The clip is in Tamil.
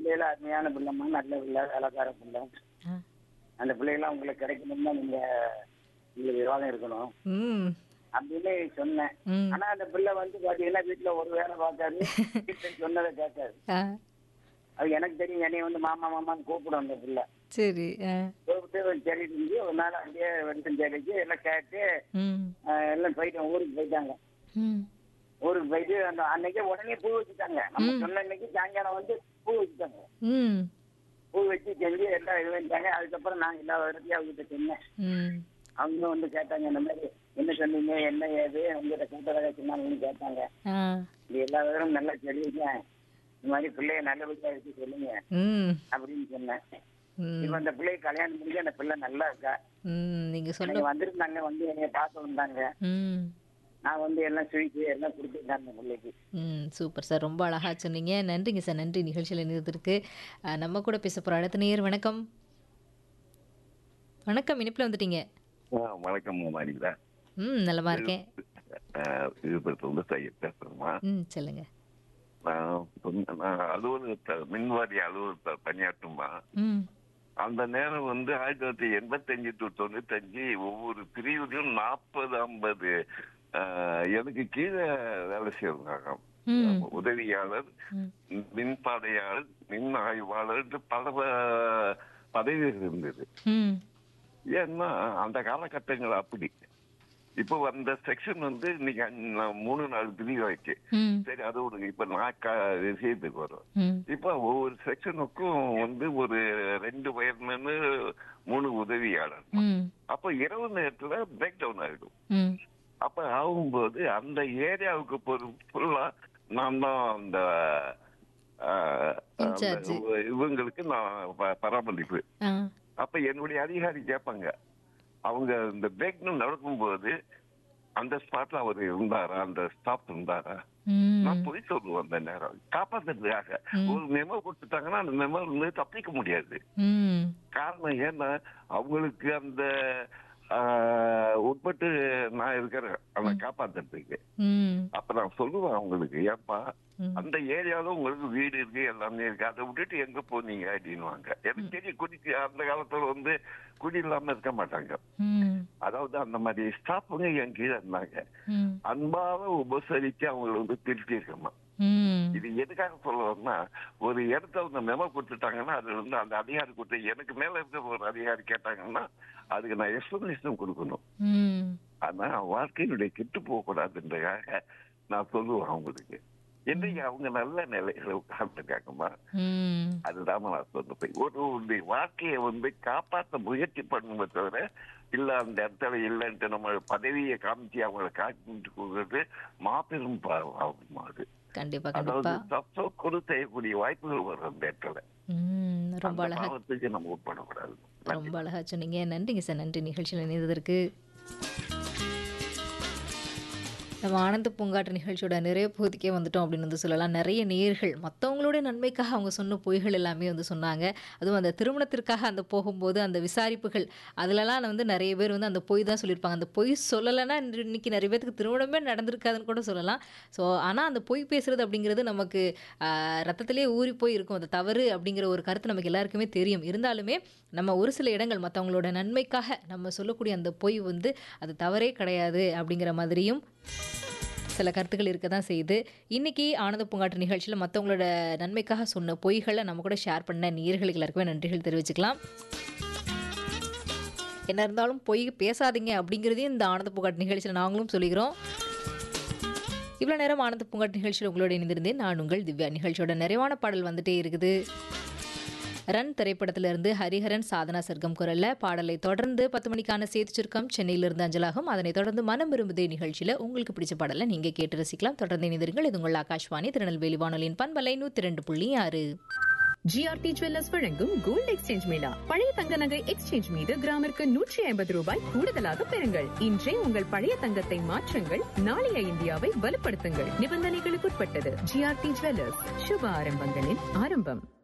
பிள்ளைகள அருமையான பிள்ளைம்மா, நல்ல பிள்ளை, வேலைக்கார பிள்ளை. ஆ. அந்த பிள்ளைகள்லாம் உங்களுக்கு கிடைக்கணும்னா நீங்க உங்களுக்கு விவாதம் இருக்கணும் ம். அப்படின்னு சொன்னேன். ம். ஆனா அந்த பிள்ளை வந்து பாத்தீங்கன்னா வீட்டுல ஒரு வேலை பார்க்காது, வீட்டுல சொன்னதை கேட்காது. ஆ. அது எனக்கு தெரியும். என்னைய வந்து மாமா மாமான்னு கூப்பிடும் அந்த பிள்ளை. சரி. கூப்பிட்டு சரி செஞ்சு ஒரு நாள் அப்படியே வெடிச்சம் சரிச்சு எல்லாம் கேட்டு ம். எல்லாம் போயிட்டோம், ஊருக்கு போயிட்டாங்க. ம். ஊருக்கு போயிட்டு அந்த அன்னைக்கே உடனே பூ வச்சுட்டாங்க. நம்ம சொன்ன அன்னைக்கு சாயங்காலம் வந்து பூ வச்சுட்டாங்க. ம். பூ வச்சு செஞ்சு எல்லாம் இது பண்ணிட்டாங்க. அதுக்கப்புறம் நான் எல்லா இடத்தையும் அவங்ககிட்ட சொன்னேன். ம். அவங்க வந்து கேட்டாங்க, இந்த மாதிரி என்ன சொன்னீங்க, என்ன ஏது உங்ககிட்ட கேட்டதாக சொன்னாங்கன்னு கேட்டாங்க. ஆ. இது எல்லா விவரமும் நல்லா தெரிவிக்கேன், இந்த மாதிரி பிள்ளைய நல்லபடியா வச்சு சொல்லுங்க ம். அப்படின்னு சொன்னேன். ம். இப்ப அந்த பிள்ளைய கல்யாணம் பண்ணி அந்த பிள்ளை நல்லா இருக்கா. ம். நீங்க சொன்ன எனக்கு வந்திருந்தாங்க, வந்து என்னைய பார்க்க வந்தாங்க. ம். நான் வந்து எல்லாம் ஸ்வீட்டு எல்லாம் கொடுத்துருந்தேன் அந்த பிள்ளைக்கு. ம். Super sir. ரொம்ப அழகா சொன்னீங்க. நன்றிங்க சார். நன்றி நிகழ்ச்சியில் இணைந்ததற்கு. நம்ம கூட பேச போகிற அடுத்த நேயர். வணக்கம். வணக்கம். இனிப்பில் வந்துட்டீங்க. வணக்கம் மாணிக்கா. ம். நலமா இருக்கேன். விழுப்புரத்துல வந்து சையத் பேசுறேம்மா. ம். சொல்லுங்க. நான் அலுவலகத்தில் மின்வாரிய அலுவலகத்தில் பணியாற்றுமா. ம். அந்த நேரம் வந்து 1985 to 95 ஒவ்வொரு பிரிவுலையும் 40-50 எனக்கு கீழே வேலை செய்வாங்க. ம். உதவியாளர், ம். மின்பாதையாளர், மின் ஆய்வாளர், பல பதவிகள் இருந்தது. ம். ஏன்னா அந்த காலகட்டங்கள் அப்படி. இப்போ அந்த செக்ஷன் வந்து இன்னைக்கு 3-4 பிரிவு ஆயிடுச்சு. ம். சரி, அது ஒரு இப்ப நான் விஷயத்துக்கு வரும். ம். இப்ப ஒவ்வொரு செக்ஷனுக்கும் வந்து ஒரு 2 வயர்மேனு 3 உதவியாளர். ம். அப்ப இரவு நேரத்துல பிரேக் டவுன் ஆயிடும். ம். அப்ப ஆகும்போது அந்த ஏரியாவுக்கு ஃபுல்லா நான் தான் அந்த இன்சார்ஜ். இவங்களுக்கு நான் பராமரிப்பு. ஆ. அப்ப என்னுடைய அதிகாரி கேட்பாங்க, அவங்க இந்த பிரேக் நடக்கும்போது அந்த ஸ்பாட்ல அவர் இருந்தாரா, அந்த ஸ்டாப் இருந்தாரா. ம். நான் போய் சொல்லுவேன் அந்த நேரம் காப்பாத்துறதுக்காக. ஒரு மெமோ கொடுத்துட்டாங்கன்னா அந்த மெமோ இருந்து தப்பிக்க முடியாது. ம். காரணம் ஏன்னா அவங்களுக்கு அந்த உட்பட்டு நான் இருக்கிறேன் அதை காப்பாத்துறதுக்கு. ம். அப்ப நான் சொல்லுவேன் அவங்களுக்கு, ஏப்பா ம். அந்த ஏரியாவில உங்களுக்கு வீடு இருக்கு, எல்லாமே இருக்கு, அதை விட்டுட்டு எங்க போனீங்க அப்படின்னுவாங்க. எனக்கு தெரியும், குடிக்கு அந்த காலத்துல வந்து குடி இல்லாம இருக்க மாட்டாங்க. ம். அதாவது அந்த மாதிரி ஸ்டாஃபுங்க என் கீழே இருந்தாங்க. ம். அன்பாக உபசரிச்சு அவங்களை வந்து திருத்தி இருக்கணும். ம். இது எதுக்காக சொல்லுவோம்னா, ஒரு இடத்த அவங்க மெமோ கொடுத்துட்டாங்கன்னா அது வந்து அந்த அதிகாரி கொடுத்து எனக்கு மேல இருக்க ஒரு அதிகாரி கேட்டாங்கன்னா அதுக்கு நான் எக்ஸ்பிளனேஷன் கொடுக்கணும். ம். ஆனா வாழ்க்கையினுடைய கெட்டு போக கூடாதுன்றதுக்காக நான் சொல்லுவேன் அவங்களுக்கு. என்னைக்கு அவங்க நல்ல நிலைகளை உட்கார்ந்துருக்காங்கம்மா. ம். அதுதான் நான் சொல்லுவேன். ஒரு வாழ்க்கையை வந்து காப்பாற்ற முயற்சி பண்ணுமே தவிர இல்ல அந்த இடத்துல இல்லைன்ட்டு நம்ம பதவியை காமிச்சு அவங்களை காட்டிட்டு போகிறது மாபெரும் பாவம். அது கண்டிப்பா அதாவது கண்டிப்பா. கொடு செய்யக்கூடிய வாய்ப்புகள் வரும் அந்த இடத்துல. ம். ரொம்ப அந்த அழகா பாவத்துக்கு நம்ம உட்படக்கூடாது. ரொம்ப அழகா சொன்னீங்க. நன்றிங்க சார். நன்றி நிகழ்ச்சியில் இணைந்ததற்கு. நம்ம ஆனந்த பூங்காற்று நிகழ்ச்சியோட நிறைய பகுதிக்கே வந்துட்டோம் அப்படின்னு வந்து சொல்லலாம். நிறைய நேயர்கள் மற்றவங்களுடைய நன்மைக்காக அவங்க சொன்ன பொய்கள் எல்லாமே வந்து சொன்னாங்க. அதுவும் அந்த திருமணத்திற்காக அந்த போகும்போது அந்த விசாரிப்புகள் அதிலலாம் வந்து நிறைய பேர் வந்து அந்த பொய் தான் சொல்லியிருப்பாங்க. அந்த பொய் சொல்லலைன்னா இன்னைக்கு நிறைய பேருக்கு திருமணமே நடந்திருக்காதுன்னு கூட சொல்லலாம். ஸோ ஆனால் அந்த பொய் பேசுறது அப்படிங்கிறது நமக்கு ரத்தத்திலே ஊறி போய் இருக்கும். அது தவறு அப்படிங்கிற ஒரு கருத்து நமக்கு எல்லாருக்குமே தெரியும். இருந்தாலுமே நம்ம ஒரு சில இடங்கள் மற்றவங்களோட நன்மைக்காக நம்ம சொல்லக்கூடிய அந்த பொய் வந்து அது தவறே கிடையாது அப்படிங்கிற மாதிரியும் சில கருத்துக்கள் இருக்க தான் செய்யுது. இன்றைக்கி ஆனந்த பூங்காற்று நிகழ்ச்சியில் மற்றவங்களோட நன்மைக்காக சொன்ன பொய்களை நம்ம கூட ஷேர் பண்ண நேயர்களுக்கு எல்லாருக்குமே நன்றிகள் தெரிவிச்சுக்கலாம். என்ன இருந்தாலும் பொய் பேசாதீங்க அப்படிங்கிறதையும் இந்த ஆனந்த பூங்காற்று நிகழ்ச்சியில் நாங்களும் சொல்லிக்கிறோம். இவ்வளோ நேரம் ஆனந்த பூங்காற்று நிகழ்ச்சியில் உங்களோட இணைந்திருந்தேன். நான் உங்கள் திவ்யா. நிகழ்ச்சியோட நிறைவான பாடல் வந்துட்டே இருக்குது. ரன் திரைப்படத்திலிருந்து ஹரிஹரன் சாதனா சர்க்கம் குரல்ல பாடலை தொடர்ந்து 10 மணிக்கான செய்தி சுருக்கம் சென்னையிலிருந்து அஞ்சலாகும். அதனைத் தொடர்ந்து மனம் விரும்புதே நிகழ்ச்சியில் உங்களுக்கு பிடிச்ச பாடலை நீங்க கேட்டு ரசிக்கலாம். தொடர்ந்து இணைந்திருங்கள். இது உங்கள் ஆகாஷ்வாணி திருநெல்வேலி வானொலியின் பண்பலை 102.6. ஜிஆர்டி ஜுவல்லர்ஸ் வழங்கும் கோல்ட் எக்ஸ்சேஞ்ச் மேளா. பழைய தங்க நகை எக்ஸ்சேஞ்ச் மீது கிராமிற்கு 150 ரூபாய் கூடுதலாக பெறுங்கள். இன்றே உங்கள் பழைய தங்கத்தை மாற்றுங்கள். நாளைய இந்தியாவை வலுப்படுத்துங்கள். நிபந்தனைகளுக்குட்பட்டது. ஜிஆர்டி ஜுவல்லர்ஸ், சுப ஆரம்பங்களின் ஆரம்பம்.